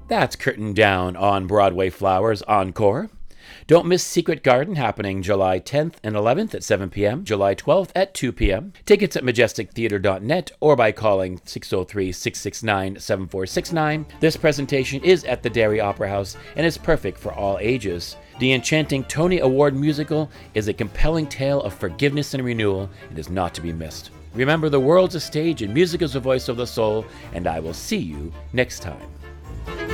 That's Curtain Down on Broadway Flowers Encore. Don't miss Secret Garden happening July 10th and 11th at 7 p.m., July 12th at 2 p.m. Tickets at majestictheater.net or by calling 603-669-7469. This presentation is at the Derry Opera House and is perfect for all ages. The enchanting Tony Award musical is a compelling tale of forgiveness and renewal. It is not to be missed. Remember, the world's a stage and music is the voice of the soul, and I will see you next time.